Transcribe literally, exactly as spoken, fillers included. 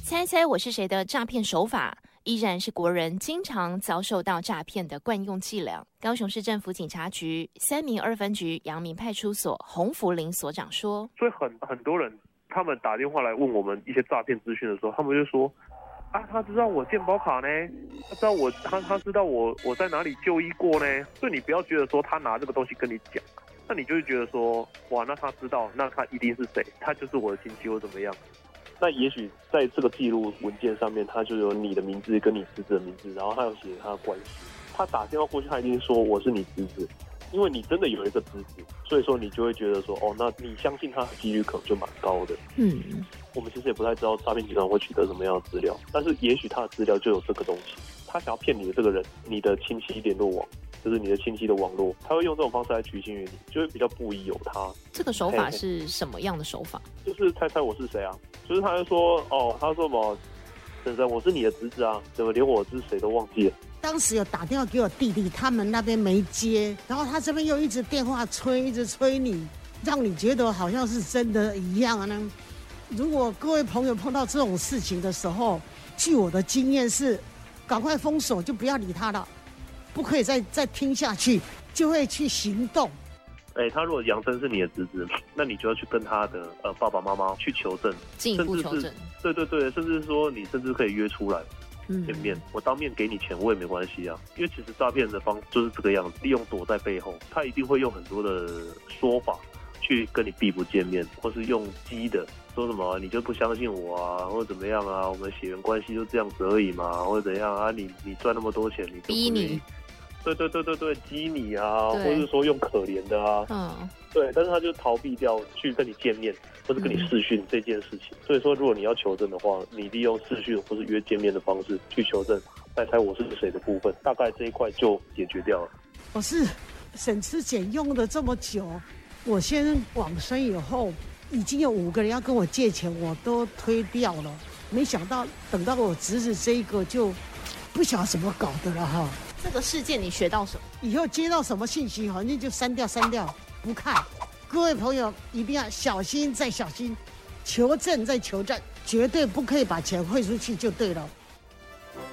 猜猜我是谁的诈骗手法依然是国人经常遭受到诈骗的惯用伎俩。高雄市政府警察局三民二分局阳明派出所洪福林所长说， 所以很很多人他们打电话来问我们一些诈骗资讯的时候，他们就说啊，他知道我健保卡呢，他知道我他他知道我我在哪里就医过呢，所以你不要觉得说他拿这个东西跟你讲，那你就会觉得说哇，那他知道，那他一定是谁，他就是我的亲戚或怎么样。那也许在这个记录文件上面，他就有你的名字跟你侄子的名字，然后他有写他的关系。他打电话过去，他一定说我是你侄子，因为你真的有一个侄子，所以说你就会觉得说，哦，那你相信他的几率可能就蛮高的。 嗯， 我们其实也不太知道诈骗集团会取得什么样的资料，但是也许他的资料就有这个东西。他想要骗你的这个人，你的亲戚联络网，就是你的亲戚的网络，他会用这种方式来取信于你，就会比较不疑有他。 这个手法是什么样的手法？ 就是猜猜我是谁啊？就是他就说，哦，他说什么，婶婶，我是你的侄子啊，怎么连我是谁都忘记了？ 当时有打电话给我弟弟，他们那边没接，然后他这边又一直电话催，一直催你，让你觉得好像是真的一样呢。如果各位朋友碰到这种事情的时候，据我的经验是，赶快封锁，就不要理他了，不可以再再听下去，就会去行动。 哎、欸，他如果杨真是你的侄子，那你就要去跟他的呃爸爸妈妈去求证， 进一步求证。 对对对，甚至说你甚至可以约出来见面，嗯、我当面给你钱我也没关系啊。因为其实诈骗的方就是这个样子，利用躲在背后，他一定会用很多的说法去跟你避不见面，或是用激的说什么你就不相信我啊，或者怎么样啊，我们血缘关系就这样子而已嘛，或者怎样啊，你你赚那么多钱，你就逼你。 对对对对对，激你啊，或者说用可怜的啊，嗯，对，但是他就逃避掉去跟你见面，或是跟你视讯这件事情。嗯、所以说，如果你要求证的话，你利用视讯或是约见面的方式去求证，猜猜我是谁的部分，大概这一块就解决掉了。 我是省吃俭用的这么久，我先往生以后，已经有五个人要跟我借钱，我都推掉了。没想到等到我侄子这一个，就不晓得怎么搞的了哈。 这个事件你学到什么？ 以后接到什么信息，反正就删掉删掉，不看。各位朋友一定要小心再小心，求证再求证，绝对不可以把钱汇出去就对了。